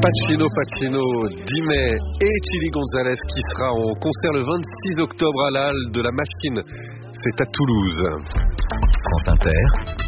Pacino, Dimé et Chili Gonzalez qui sera en concert le 26 octobre à la Halle de la Machine. C'est à Toulouse. France Inter,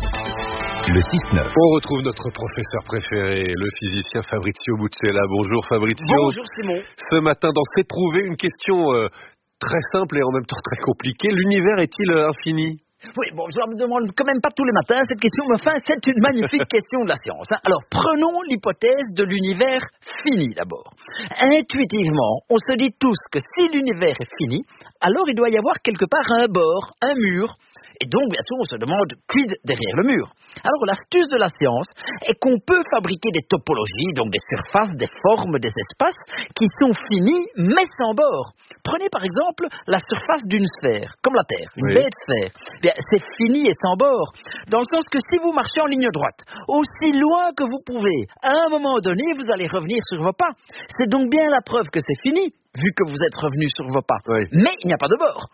le 6-9. On retrouve notre professeur préféré, le physicien Fabrizio Buccella. Bonjour Fabrizio. Bonjour Simon. Ce matin dans C'est prouvé, une question très simple et en même temps très compliquée. L'univers est-il infini ? Oui, bon, je ne me demande quand même pas tous les matins cette question, mais enfin, c'est une magnifique question de la science. Alors, prenons l'hypothèse de l'univers fini d'abord. Intuitivement, on se dit tous que si l'univers est fini, alors il doit y avoir quelque part un bord, un mur. Et donc, bien sûr, on se demande quid derrière le mur. Alors, l'astuce de la science est qu'on peut fabriquer des topologies, donc des surfaces, des formes, des espaces, qui sont finis, mais sans bord. Prenez par exemple la surface d'une sphère, comme la Terre, une belle sphère. Bien, c'est fini et sans bord, dans le sens que si vous marchez en ligne droite, aussi loin que vous pouvez, à un moment donné, vous allez revenir sur vos pas. C'est donc bien la preuve que c'est fini, vu que vous êtes revenu sur vos pas. Oui. Mais il n'y a pas de bord.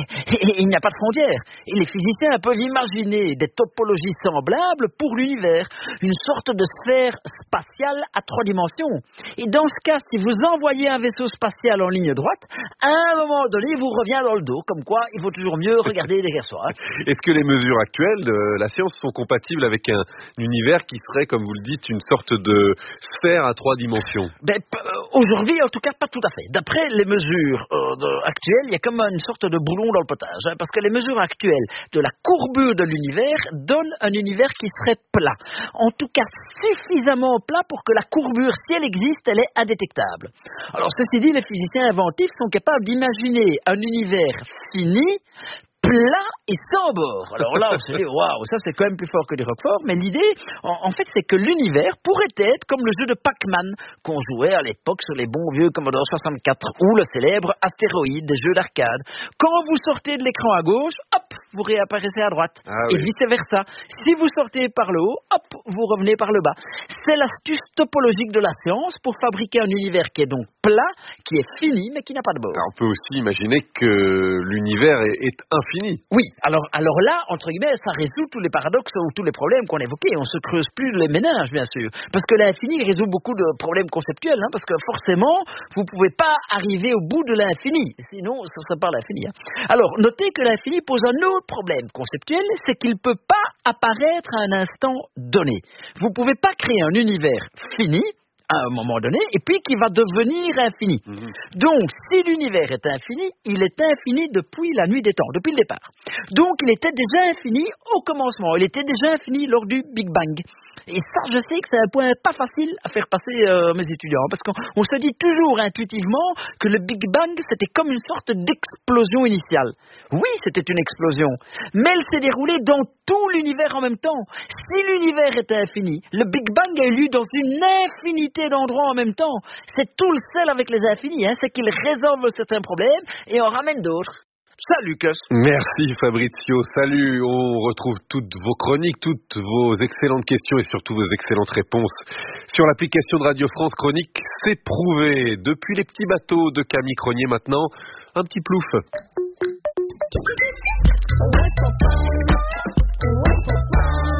Il n'y a pas de frontières. Et les physiciens peuvent imaginer des topologies semblables pour l'univers. Une sorte de sphère spatiale à 3 dimensions. Et dans ce cas, si vous envoyez un vaisseau spatial en ligne droite, à un moment donné, il vous revient dans le dos. Comme quoi, il vaut toujours mieux regarder derrière soi. Est-ce que les mesures actuelles de la science sont compatibles avec un univers qui serait, comme vous le dites, une sorte de sphère à 3 dimensions ? Aujourd'hui, en tout cas, pas tout à fait. D'après les mesures actuelles, il y a comme une sorte de boulon dans le potage. Parce que les mesures actuelles de la courbure de l'univers donnent un univers qui serait plat. En tout cas, suffisamment plat pour que la courbure, si elle existe, elle est indétectable. Alors, ceci dit, les physiciens inventifs sont capables d'imaginer un univers fini, plat et sans bord. Alors là, on se dit, waouh, ça c'est quand même plus fort que les Roquefort, mais l'idée, en fait, c'est que l'univers pourrait être comme le jeu de Pac-Man qu'on jouait à l'époque sur les bons vieux Commodore 64 ou le célèbre Astéroïde des jeux d'arcade. Quand vous sortez de l'écran à gauche, hop, vous réapparaissez à droite. Et vice-versa. Si vous sortez par le haut, hop, vous revenez par le bas. C'est l'astuce topologique de la science pour fabriquer un univers qui est donc plat, qui est fini, mais qui n'a pas de bord. Alors, on peut aussi imaginer que l'univers est infini. Oui, alors là, entre guillemets, ça résout tous les paradoxes ou tous les problèmes qu'on évoquait. On se creuse plus les méninges, bien sûr. Parce que l'infini résout beaucoup de problèmes conceptuels, parce que forcément, vous ne pouvez pas arriver au bout de l'infini. Sinon, ce ne serait pas l'infini. Alors, notez que l'infini pose un autre problème conceptuel, c'est qu'il ne peut pas apparaître à un instant donné. Vous ne pouvez pas créer un univers fini à un moment donné, et puis qui va devenir infini. Donc, si l'univers est infini, il est infini depuis la nuit des temps, depuis le départ. Donc, il était déjà infini au commencement, il était déjà infini lors du Big Bang. Et ça, je sais que c'est un point pas facile à faire passer mes étudiants, parce qu'on se dit toujours intuitivement que le Big Bang, c'était comme une sorte d'explosion initiale. Oui, c'était une explosion, mais elle s'est déroulée dans tout l'univers en même temps. Si l'univers est infini, le Big Bang a eu lieu dans une infinité d'endroits en même temps. C'est tout le sel avec les infinis, c'est qu'ils résolvent certains problèmes et en ramènent d'autres. Salut, Lucas. Merci Fabrizio, salut. On retrouve toutes vos chroniques, toutes vos excellentes questions et surtout vos excellentes réponses sur l'application de Radio France Chronique. C'est prouvé. Depuis les petits bateaux de Camille Cronier maintenant, un petit plouf.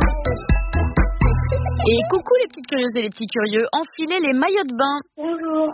Et coucou les petites curieuses et les petits curieux, enfilez les maillots de bain. Bonjour.